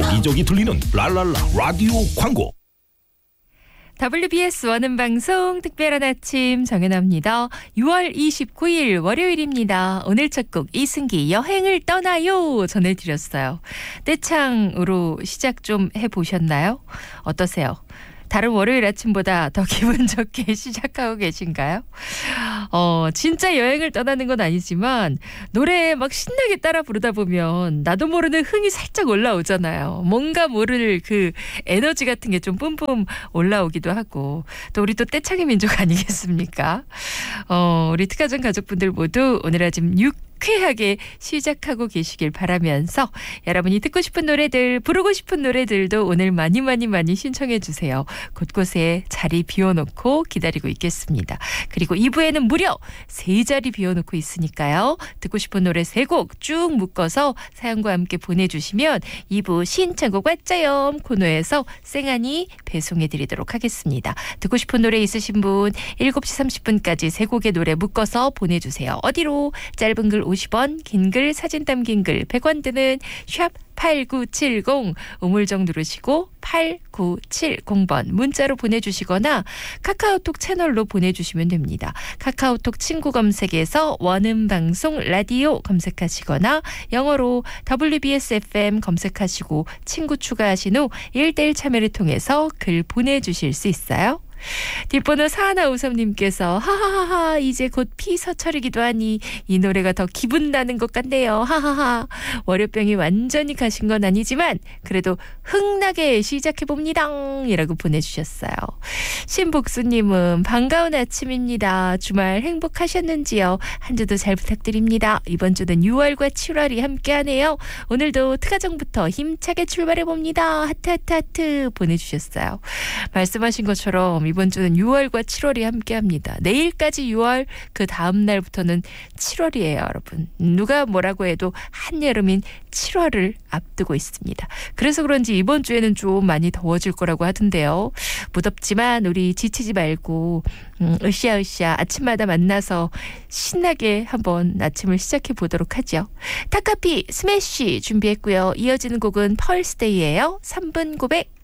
여기저기 들리는 랄랄라 라디오 광고. WBS 원음방송 특별한 아침 정연아입니다. 6월 29일 월요일입니다. 오늘 첫 곡 이승기 여행을 떠나요 전해드렸어요. 떼창으로 시작 좀 해보셨나요? 어떠세요? 다른 월요일 아침보다 더 기분 좋게 시작하고 계신가요? 진짜 여행을 떠나는 건 아니지만 노래에 막 신나게 따라 부르다 보면 나도 모르는 흥이 살짝 올라오잖아요. 뭔가 모를 그 에너지 같은 게 좀 뿜뿜 올라오기도 하고 또 우리 또 떼창의 민족 아니겠습니까? 우리 특가정 가족분들 모두 오늘 아침 유쾌하게 시작하고 계시길 바라면서 여러분이 듣고 싶은 노래들 부르고 싶은 노래들도 오늘 많이 신청해 주세요. 곳곳에 자리 비워놓고 기다리고 있겠습니다. 그리고 2부에는 무려 3자리 비워놓고 있으니까요. 듣고 싶은 노래 3곡 쭉 묶어서 사연과 함께 보내주시면 2부 신청곡 왔자염 코너에서 쌩안이 배송해드리도록 하겠습니다. 듣고 싶은 노래 있으신 분 7시 30분까지 3곡의 노래 묶어서 보내주세요. 어디로? 짧은 글 50원, 긴 글, 사진 담긴 글 100원 드는 샵 8970 우물정 누르시고 8970번 문자로 보내주시거나 카카오톡 채널로 보내주시면 됩니다. 카카오톡 친구 검색에서 원음방송 라디오 검색하시거나 영어로 WBS FM 검색하시고 친구 추가하신 후 1대1 참여를 통해서 글 보내주실 수 있어요. 뒷번호 4153님께서 하하하하 이제 곧 피서철이기도 하니 이 노래가 더 기분 나는 것 같네요. 하하하 월요병이 완전히 가신 건 아니지만 그래도 흥나게 시작해봅니다 이라고 보내주셨어요. 신복수님은 반가운 아침입니다. 주말 행복하셨는지요? 한 주도 잘 부탁드립니다. 이번 주는 6월과 7월이 함께하네요. 오늘도 특가정부터 힘차게 출발해봅니다. 하트 보내주셨어요. 말씀하신 것처럼 이번 주는 6월과 7월이 함께합니다. 내일까지 6월, 그 다음 날부터는 7월이에요, 여러분. 누가 뭐라고 해도 한여름인 7월을 앞두고 있습니다. 그래서 그런지 이번 주에는 좀 많이 더워질 거라고 하던데요. 무덥지만 우리 지치지 말고 으쌰으쌰 아침마다 만나서 신나게 한번 아침을 시작해 보도록 하죠. 타카피 스매시 준비했고요. 이어지는 곡은 펄스데이예요. 3분 고백.